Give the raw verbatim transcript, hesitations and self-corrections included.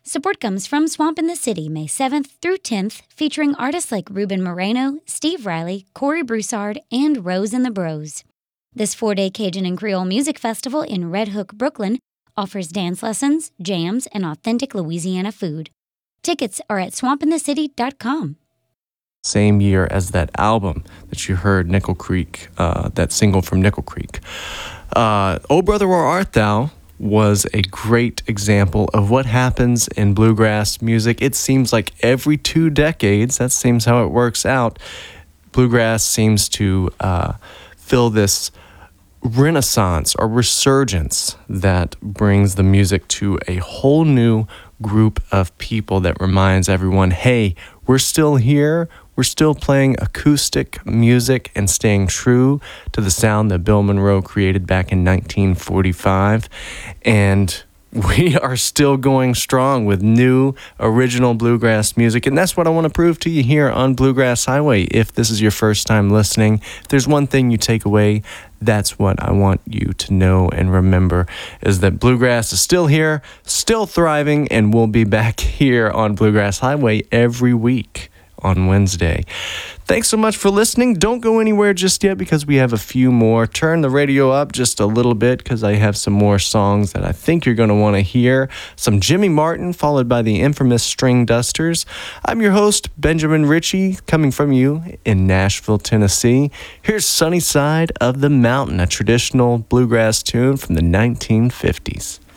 Support comes from Swamp in the City, May seventh through tenth, featuring artists like Ruben Moreno, Steve Riley, Corey Broussard, and Rose and the Bros. This four-day Cajun and Creole music festival in Red Hook, Brooklyn, offers dance lessons, jams, and authentic Louisiana food. Tickets are at swamp in the city dot com. Same year as that album that you heard, Nickel Creek, uh, that single from Nickel Creek. Uh, Oh Brother, Where Art Thou was a great example of what happens in bluegrass music. It seems like every two decades, that seems how it works out, bluegrass seems to uh, fill this renaissance or resurgence that brings the music to a whole new group of people that reminds everyone, hey, we're still here, we're still playing acoustic music and staying true to the sound that Bill Monroe created back in nineteen forty-five, and we are still going strong with new original bluegrass music, and that's what I want to prove to you here on Bluegrass Highway. If this is your first time listening, if there's one thing you take away, that's what I want you to know and remember, is that bluegrass is still here, still thriving, and we'll be back here on Bluegrass Highway every week on Wednesday. Thanks so much for listening. Don't go anywhere just yet because we have a few more. Turn the radio up just a little bit because I have some more songs that I think you're going to want to hear. Some Jimmy Martin, followed by the infamous String Dusters. I'm your host, Benjamin Ritchie, coming from you in Nashville, Tennessee. Here's Sunny Side of the Mountain, a traditional bluegrass tune from the nineteen fifties.